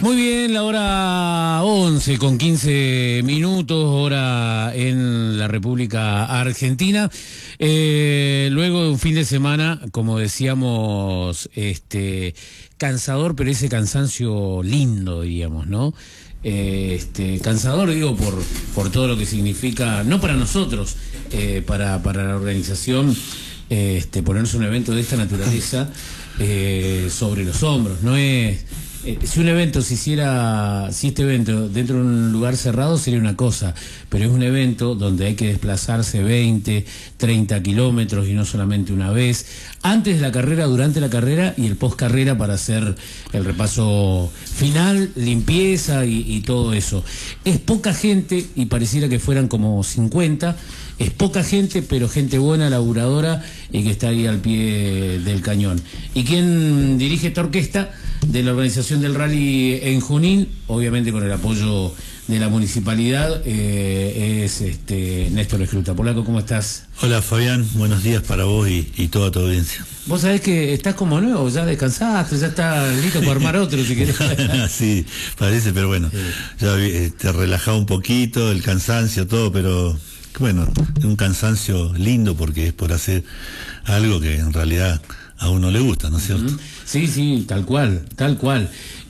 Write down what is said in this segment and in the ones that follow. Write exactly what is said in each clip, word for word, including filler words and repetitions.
Muy bien, la hora once con quince minutos, hora en la República Argentina. Eh, luego de un fin de semana, como decíamos, este cansador, pero ese cansancio lindo, diríamos, ¿no? Eh, este cansador, digo, por, por todo lo que significa, no para nosotros, eh, para, para la organización, eh, este, ponerse un evento de esta naturaleza eh, sobre los hombros. No es... Eh, si un evento se hiciera, si este evento dentro de un lugar cerrado sería una cosa, pero es un evento donde hay que desplazarse veinte, treinta kilómetros y no solamente una vez, antes de la carrera, durante la carrera y el post carrera para hacer el repaso final, limpieza y, y todo eso. Es poca gente y pareciera que fueran como cincuenta. Es poca gente, pero gente buena, laburadora y que está ahí al pie del cañón. ¿Y quién dirige esta orquesta de la organización del rally en Junín? Obviamente con el apoyo de la municipalidad, eh, es este Néstor Escruta. Polaco, ¿cómo estás? Hola Fabián, buenos días para vos y, y toda tu audiencia. Vos sabés que estás como nuevo, ya descansaste, ya estás listo para armar otro si querés. Sí, parece, pero bueno, sí. Ya eh, te relajaba un poquito, el cansancio, todo, pero... Bueno, un cansancio lindo porque es por hacer algo que en realidad a uno le gusta, ¿no es cierto? Sí, sí, tal cual, tal cual.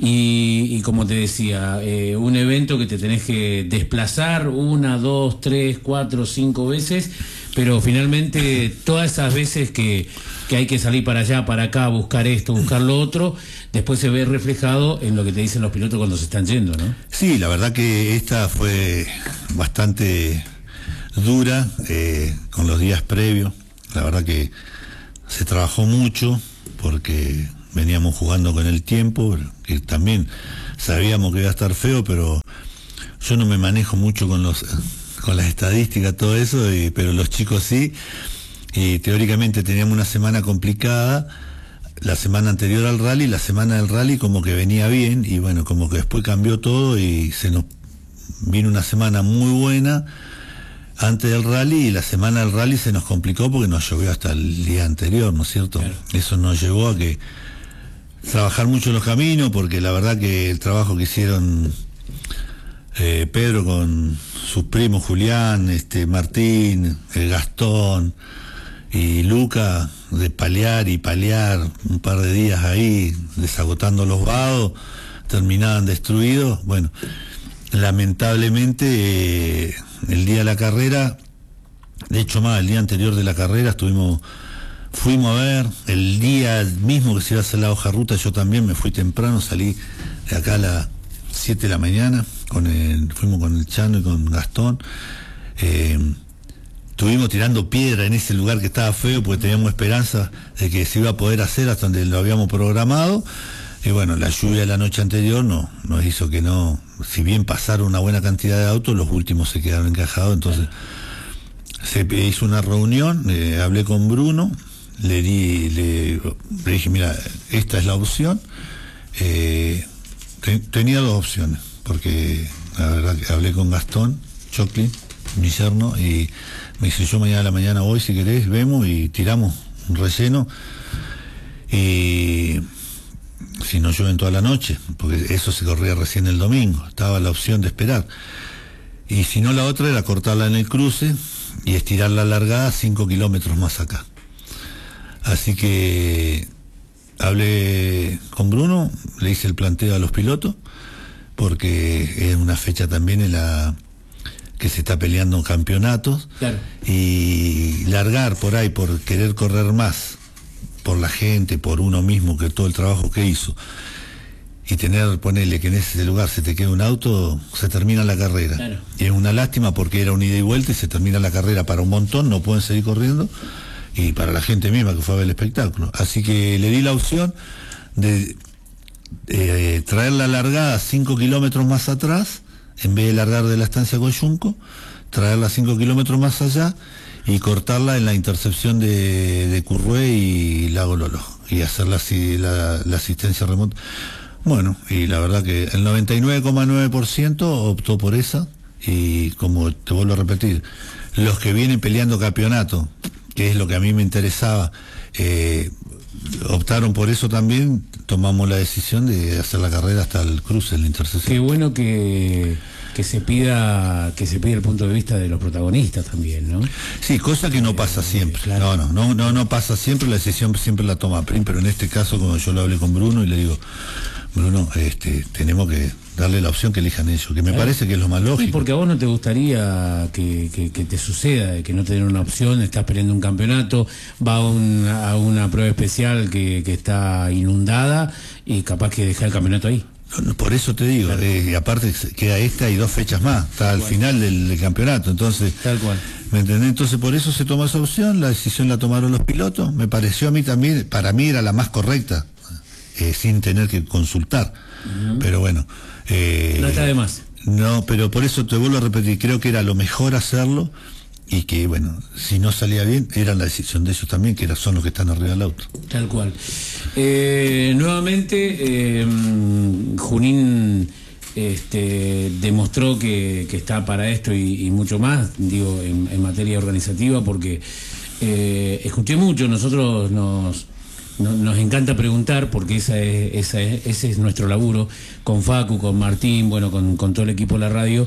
Y, y como te decía, eh, un evento que te tenés que desplazar una, dos, tres, cuatro, cinco veces, pero finalmente todas esas veces que, que hay que salir para allá, para acá, buscar esto, buscar lo otro, después se ve reflejado en lo que te dicen los pilotos cuando se están yendo, ¿no? Sí, la verdad que esta fue bastante... dura, eh, con los días previos. La verdad que se trabajó mucho porque veníamos jugando con el tiempo, que también sabíamos que iba a estar feo, pero yo no me manejo mucho con los con las estadísticas, todo eso, y, pero los chicos sí, y teóricamente teníamos una semana complicada, la semana anterior al rally, la semana del rally como que venía bien, y bueno, como que después cambió todo y se nos vino una semana muy buena antes del rally, y la semana del rally se nos complicó porque nos llovió hasta el día anterior, ¿no es cierto? Claro. Eso nos llevó a que trabajar mucho en los caminos, porque la verdad que el trabajo que hicieron eh, Pedro con sus primos Julián, este Martín, el Gastón y Luca, de palear y palear un par de días ahí, desagotando los vados, terminaban destruidos. Bueno, lamentablemente eh, el día de la carrera, de hecho más, el día anterior de la carrera estuvimos, fuimos a ver, el día mismo que se iba a hacer la hoja ruta, yo también me fui temprano, salí de acá a las siete de la mañana, con el, fuimos con el Chano y con Gastón, eh, estuvimos tirando piedra en ese lugar que estaba feo porque teníamos esperanza de que se iba a poder hacer hasta donde lo habíamos programado. Y bueno, la lluvia de la noche anterior no, nos hizo que no, si bien pasaron una buena cantidad de autos, los últimos se quedaron encajados, entonces se hizo una reunión, eh, hablé con Bruno, le di, le, le dije, mira, esta es la opción, eh, te, tenía dos opciones, porque la verdad que hablé con Gastón Choclin, mi yerno, y me dice, yo mañana a la mañana voy, si querés, vemos y tiramos un relleno, y... si no llueve en toda la noche, porque eso se corría recién el domingo, estaba la opción de esperar. Y si no, la otra era cortarla en el cruce y estirar la largada cinco kilómetros más acá. Así que hablé con Bruno, le hice el planteo a los pilotos, porque es una fecha también en la que se está peleando campeonatos, claro. Y largar por ahí por querer correr más, por la gente, por uno mismo, que todo el trabajo que hizo, y tener, ponerle que en ese lugar se te quede un auto, se termina la carrera. Claro. Y es una lástima porque era un ida y vuelta y se termina la carrera para un montón, no pueden seguir corriendo, y para la gente misma que fue a ver el espectáculo. Así que le di la opción de eh, traer la largada cinco kilómetros más atrás, en vez de largar de la estancia Coyunco, traerla cinco kilómetros más allá, y cortarla en la intercepción de, de Currué y Lago Lolo, y hacer la, la, la asistencia remota. Bueno, y la verdad que el noventa y nueve coma nueve por ciento optó por esa, y como te vuelvo a repetir, los que vienen peleando campeonato, que es lo que a mí me interesaba, eh, optaron por eso también, tomamos la decisión de hacer la carrera hasta el cruce, la intersección. Qué bueno que, que se pida que se pida el punto de vista de los protagonistas también, ¿no? Sí, cosa que no pasa siempre. Claro. No, no, no, no, no pasa siempre, la decisión siempre la toma Prim, pero en este caso, como yo lo hablé con Bruno y le digo, Bruno, este, tenemos que darle la opción que elijan ellos, que me claro. parece que es lo más lógico. Sí, porque a vos no te gustaría que, que, que te suceda, que no te den una opción, estás peleando un campeonato, va a, un, a una prueba especial que, que está inundada y capaz que deja el campeonato ahí. No, no, por eso te digo, claro. eh, y aparte queda esta y dos fechas más, está Tal al cual. final del, del campeonato, entonces... Tal cual. ¿Me entendés? Entonces por eso se tomó esa opción, la decisión la tomaron los pilotos, me pareció a mí también, para mí era la más correcta. Eh, sin tener que consultar, uh-huh. pero bueno eh, no está de más. No, pero por eso te vuelvo a repetir, creo que era lo mejor hacerlo y que bueno, si no salía bien era la decisión de ellos también, que son los que están arriba del auto. Tal cual. Eh, nuevamente eh, Junín este, demostró que, que está para esto y, y mucho más, digo, en, en materia organizativa, porque eh, escuché mucho, nosotros nos nos encanta preguntar, porque esa es, esa es, ese es nuestro laburo, con Facu, con Martín, bueno, con, con todo el equipo de la radio,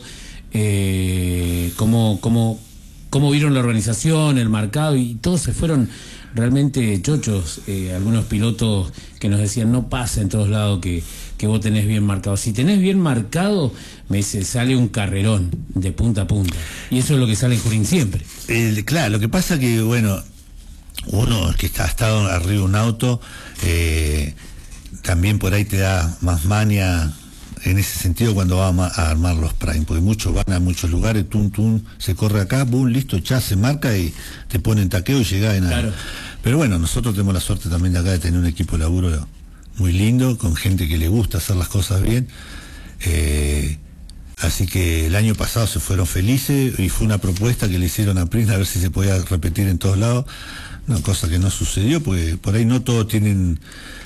eh, cómo, cómo, cómo vieron la organización, el marcado, y todos se fueron realmente chochos, eh, algunos pilotos que nos decían, no pasa en todos lados que, que vos tenés bien marcado. Si tenés bien marcado, me dice, sale un carrerón de punta a punta, y eso es lo que sale en Junín siempre. Eh, claro, lo que pasa que, bueno, uno que está, ha estado arriba de un auto, eh, también por ahí te da más maña en ese sentido cuando va a, a armar los prime, porque muchos van a muchos lugares, tum, tum, se corre acá, boom, listo, ya se marca y te ponen taqueo y llega en nada. Claro. Pero bueno, nosotros tenemos la suerte también de acá de tener un equipo de laburo muy lindo, con gente que le gusta hacer las cosas bien. Eh, Así que el año pasado se fueron felices y fue una propuesta que le hicieron a Prim a ver si se podía repetir en todos lados. Una cosa que no sucedió, porque por ahí no todos tienen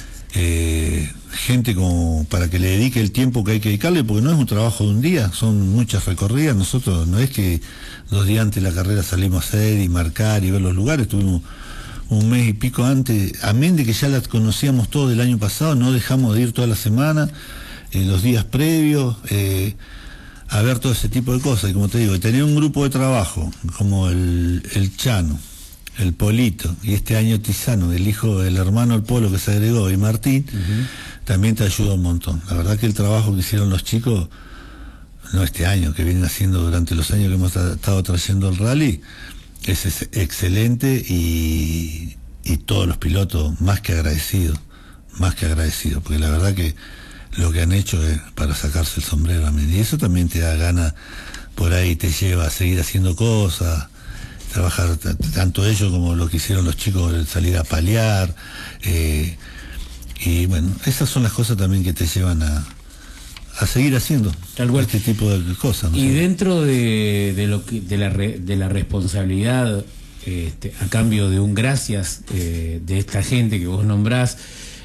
eh, gente como para que le dedique el tiempo que hay que dedicarle, porque no es un trabajo de un día, son muchas recorridas. Nosotros no es que dos días antes de la carrera salimos a hacer y marcar y ver los lugares, tuvimos un mes y pico antes, amén de que ya la conocíamos todo del año pasado, no dejamos de ir toda la semana, eh, los días previos, eh, a ver todo ese tipo de cosas. Y como te digo, tener un grupo de trabajo como el, el Chano, el Polito, y este año Tizano, el hijo del hermano el Polo que se agregó, y Martín, uh-huh. también te ayuda un montón. La verdad que el trabajo que hicieron los chicos, no este año, que vienen haciendo durante los años que hemos tra- estado trayendo el rally, es, es excelente, y, y todos los pilotos más que agradecidos, más que agradecidos, porque la verdad que lo que han hecho es para sacarse el sombrero, y eso también te da ganas, por ahí te lleva a seguir haciendo cosas, trabajar t- tanto ellos como lo que hicieron los chicos, salir a paliar, eh, y bueno, esas son las cosas también que te llevan a, a seguir haciendo Tal cual. este tipo de cosas, ¿no? Y dentro de, de lo que, de la re, de la responsabilidad, este, a cambio de un gracias eh, de esta gente que vos nombrás,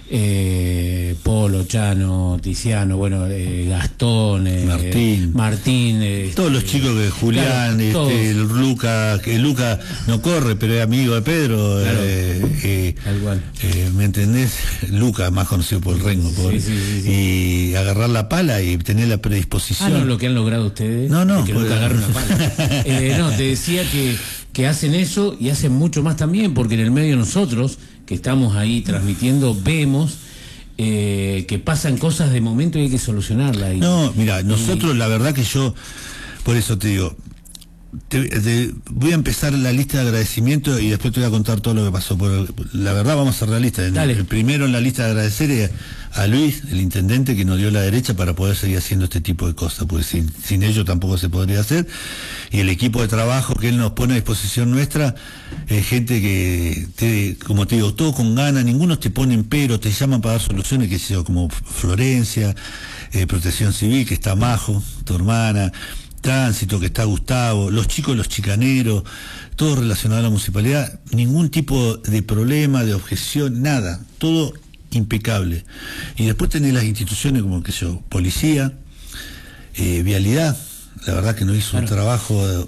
eh, Polo, Chano, Tiziano, bueno, eh, Gastón, eh, Martín, Martín este, todos los chicos que Julián, claro, este, el Luca, que Luca no corre pero es amigo de Pedro, claro. eh, eh, eh, ¿me entendés? Luca, más conocido por el Rengo, por, sí, sí, sí, sí. y agarrar la pala y tener la predisposición. Ah, no, lo que han logrado ustedes. No, no, que nunca agarren una pala. eh, no, te decía que que hacen eso y hacen mucho más también, porque en el medio nosotros que estamos ahí transmitiendo vemos eh, que pasan cosas de momento y hay que solucionarlas. No, mira, nosotros y... la verdad que yo, por eso te digo, te, te, voy a empezar la lista de agradecimientos y después te voy a contar todo lo que pasó. Por, la verdad vamos a hacer la lista. El, el primero en la lista de agradecer es a Luis, el intendente, que nos dio la derecha para poder seguir haciendo este tipo de cosas, porque sin, sin ello tampoco se podría hacer. Y el equipo de trabajo que él nos pone a disposición nuestra, es gente que, te, como te digo, todo con ganas, ninguno te ponen pero, te llaman para dar soluciones, que sea como Florencia, eh, Protección Civil, que está Majo, tu hermana, Tránsito, que está Gustavo, los chicos, los chicaneros, todo relacionado a la municipalidad, ningún tipo de problema, de objeción, nada, todo impecable. Y después tenés las instituciones como, que yo, policía, eh, vialidad, la verdad que nos hizo claro. un trabajo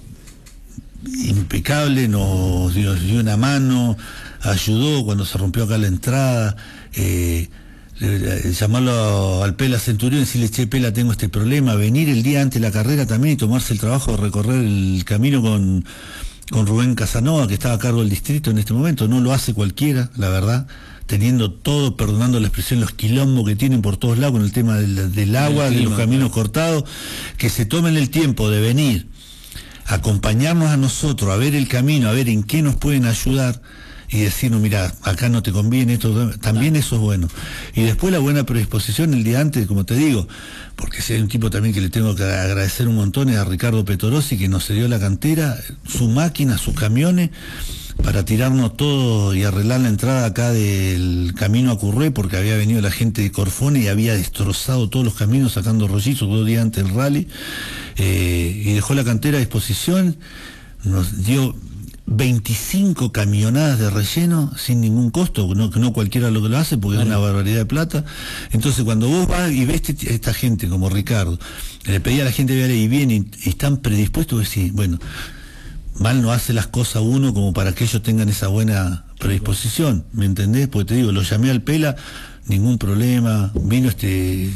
impecable, nos dio, dio una mano, ayudó cuando se rompió acá la entrada, eh, eh, llamarlo al Pela Centurión y decirle, che, Pela, tengo este problema, venir el día antes de la carrera también y tomarse el trabajo de recorrer el camino con, con Rubén Casanova, que estaba a cargo del distrito en este momento. No lo hace cualquiera, la verdad, teniendo todo, perdonando la expresión, los quilombos que tienen por todos lados con el tema del, del agua, de los caminos cortados, que se tomen el tiempo de venir, acompañarnos a nosotros, a ver el camino, a ver en qué nos pueden ayudar y decirnos, mira, acá no te conviene, esto también, eso es bueno. Y después la buena predisposición el día antes, como te digo, porque si hay un tipo también que le tengo que agradecer un montón, es a Ricardo Petorossi, que nos cedió la cantera, su máquina, sus camiones, para tirarnos todo y arreglar la entrada acá del camino a Curré, porque había venido la gente de Corfone y había destrozado todos los caminos sacando rollizos dos días antes del rally, eh, y dejó la cantera a disposición, nos dio veinticinco camionadas de relleno sin ningún costo, no, no cualquiera lo que lo hace porque vale. Es una barbaridad de plata. Entonces cuando vos vas y ves este, esta gente como Ricardo, le pedí a la gente y viene y, y están predispuestos, decís, bueno, mal no hace las cosas uno como para que ellos tengan esa buena predisposición, ¿me entendés? Porque te digo, lo llamé al Pela, ningún problema, vino este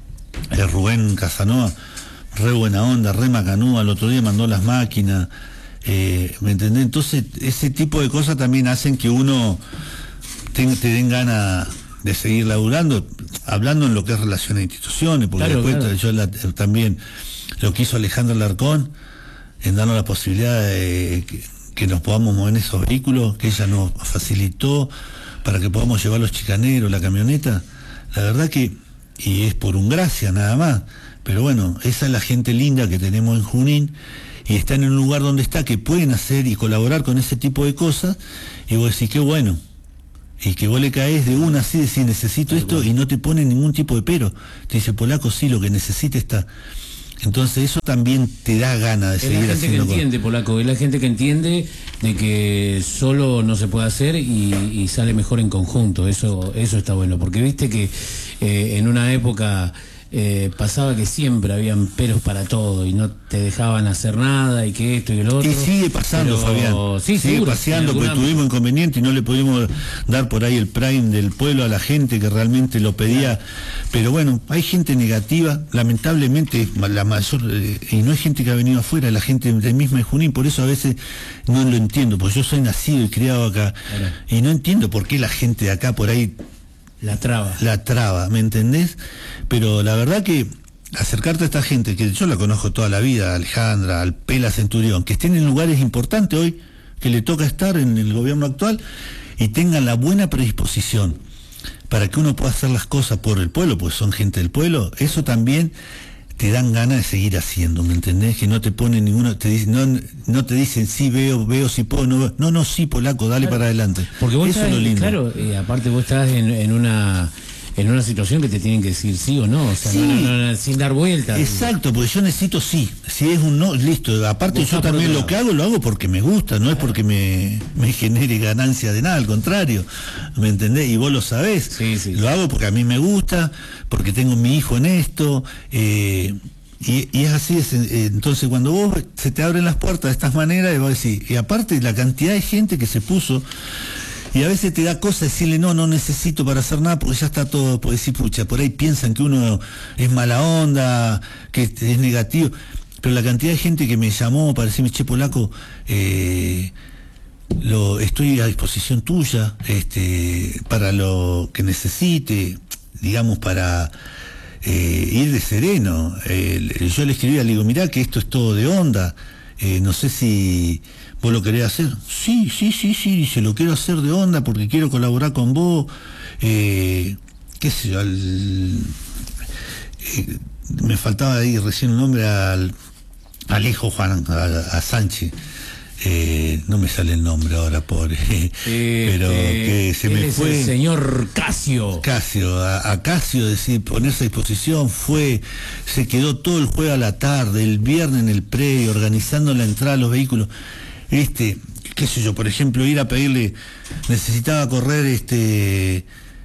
el Rubén Casanova, re buena onda, re macanúa, el otro día mandó las máquinas, eh, ¿me entendés? Entonces ese tipo de cosas también hacen que uno te, te den ganas de seguir laburando, hablando en lo que es relación a instituciones, porque claro, después claro. yo la, también lo que hizo Alejandro Alarcón, en darnos la posibilidad de que, que nos podamos mover en esos vehículos, que ella nos facilitó para que podamos llevar los chicaneros, la camioneta, la verdad que, y es por un gracia nada más, pero bueno, esa es la gente linda que tenemos en Junín, y están en un lugar donde está, que pueden hacer y colaborar con ese tipo de cosas, y vos decís, qué bueno, y que vos le caes de una así, decís, necesito esto, bueno. Y no te ponen ningún tipo de pero, te dice, Polaco, sí, lo que necesite está. Entonces eso también te da ganas de es seguir haciendo. Es la gente que entiende, con... Polaco, es la gente que entiende de que solo no se puede hacer y, y sale mejor en conjunto, eso eso está bueno, porque viste que eh, en una época eh, pasaba que siempre habían peros para todo y no te dejaban hacer nada y que esto y el otro. Y sigue pasando, pero... Fabián, sí, sigue seguro, paseando porque alguna... tuvimos inconveniente y no le pudimos dar por ahí el prime del pueblo a la gente que realmente lo pedía, claro. Pero bueno, hay gente negativa, lamentablemente la mayor, eh, y no es gente que ha venido afuera, la gente de misma de Junín, por eso a veces no lo entiendo, porque yo soy nacido y criado acá, claro. Y no entiendo por qué la gente de acá por ahí la traba. La traba, ¿me entendés? Pero la verdad que acercarte a esta gente, que yo la conozco toda la vida, Alejandra, al Pela Centurión, que estén en lugares importantes hoy, que le toca estar en el gobierno actual, y tengan la buena predisposición para que uno pueda hacer las cosas por el pueblo, pues son gente del pueblo, eso también te dan ganas de seguir haciendo, ¿me entendés? Que no te ponen ninguno, te dicen, no, no te dicen sí veo, veo si puedo, no veo. No, no, sí, Polaco, dale, claro. Para adelante. Porque vos eso estás, es lo lindo. Claro, y aparte vos estás en, en una en una situación que te tienen que decir sí o no, o sea, sí. no, no, no, sin dar vueltas. Exacto, porque yo necesito sí, si es un no, listo. Aparte yo también lo que hago, lo hago porque me gusta, no claro. Es porque me, me genere ganancia de nada, al contrario, ¿me entendés? Y vos lo sabés, sí, sí, lo sí. hago porque a mí me gusta, porque tengo mi hijo en esto, eh, y, y es así, es, eh, entonces cuando vos se te abren las puertas de estas maneras, y vos decís, y aparte la cantidad de gente que se puso, y a veces te da cosa decirle no, no necesito para hacer nada porque ya está todo, por decir, pucha, por ahí piensan que uno es mala onda, que es negativo, pero la cantidad de gente que me llamó para decirme, che, Polaco, eh, lo, estoy a disposición tuya, este, para lo que necesite, digamos, para eh, ir de sereno. Eh, yo le escribía, le digo, mirá que esto es todo de onda, eh, no sé si vos lo querés hacer. Sí, sí, sí, sí, se lo quiero hacer de onda porque quiero colaborar con vos, eh, qué sé yo, al, eh, me faltaba ahí recién el nombre al, al hijo Juan, a, a Sánchez. Eh, no me sale el nombre ahora, pobre, eh, pero eh, que se me fue. El señor Casio. Casio, a, a Casio decir, ponerse a disposición, fue, se quedó todo el jueves a la tarde, el viernes en el predio, organizando la entrada a los vehículos. Este, qué sé yo, por ejemplo, ir a pedirle, necesitaba correr este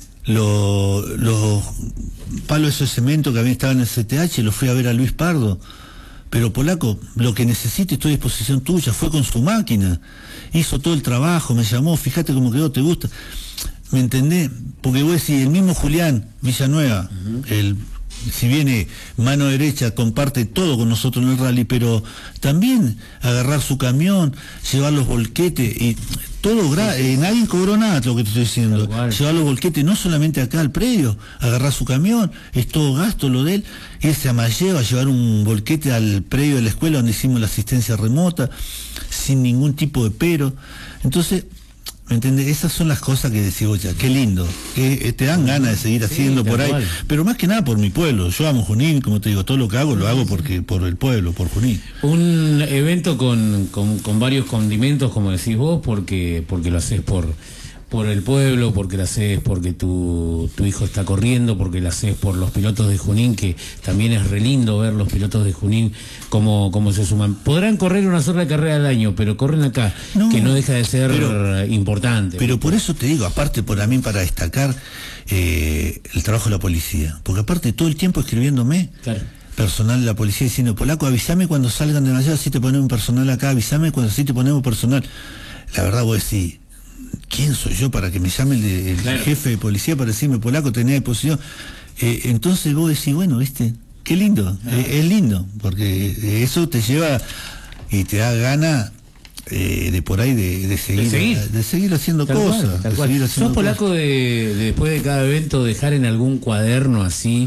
los lo, palos de cemento que había estado en el C T H, lo fui a ver a Luis Pardo. Pero Polaco, lo que necesite estoy a disposición tuya, fue con su máquina, hizo todo el trabajo, me llamó, fíjate cómo quedó, te gusta. ¿me entendés? Porque vos decís, el mismo Julián Villanueva, uh-huh. el si viene mano derecha, comparte todo con nosotros en el rally, pero también agarrar su camión, llevar los volquetes, y todo, gra eh, nadie cobró nada, lo que te estoy diciendo, llevar los volquetes no solamente acá al predio, agarrar su camión, es todo gasto lo de él, irse a Malleo a llevar un volquete al predio de la escuela donde hicimos la asistencia remota, sin ningún tipo de pero. Entonces, ¿me entiendes? Esas son las cosas que decís, oye, qué lindo, que eh, te dan ganas de seguir haciendo sí, por ahí, cual. Pero más que nada por mi pueblo. Yo amo Junín, como te digo, todo lo que hago lo hago porque por el pueblo, por Junín. Un evento con, con, con varios condimentos, como decís vos, porque porque lo haces por por el pueblo, porque lo haces porque tu, tu hijo está corriendo, porque lo haces por los pilotos de Junín, que también es re lindo ver los pilotos de Junín cómo, cómo se suman. Podrán correr una sola carrera al año, pero corren acá, no, que no deja de ser pero, importante. Pero por eso te digo, aparte por a mí para destacar eh, el trabajo de la policía, porque aparte todo el tiempo escribiéndome, claro. Personal de la policía diciendo, Polaco, avísame cuando salgan de Malleo, así te ponemos personal acá, avísame cuando así te ponemos personal. La verdad vos decís, ¿quién soy yo para que me llame el, el claro. jefe de policía para decirme, Polaco, tenés disposición? Eh, entonces vos decís, bueno, viste, qué lindo, ah. eh, es lindo, porque eso te lleva y te da gana eh, de por ahí de, de, seguir, de, seguir. de seguir haciendo tal cosas. Cual, tal de cual. Seguir haciendo ¿Sos Polaco de, de después de cada evento dejar en algún cuaderno así,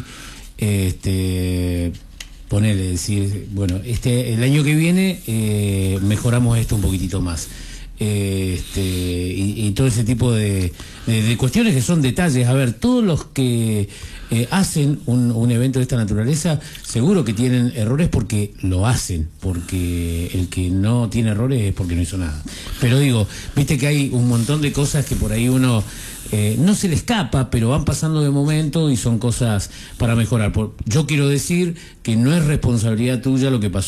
este... ponerle, decir, bueno, este el año que viene eh, mejoramos esto un poquitito más? Eh, este y, y todo ese tipo de, de, de cuestiones que son detalles. A ver, todos los que eh, hacen un, un evento de esta naturaleza seguro que tienen errores porque lo hacen, porque el que no tiene errores es porque no hizo nada. Pero digo, viste que hay un montón de cosas que por ahí uno eh, no se le escapa, pero van pasando de momento y son cosas para mejorar. Por, yo quiero decir que no es responsabilidad tuya lo que pasó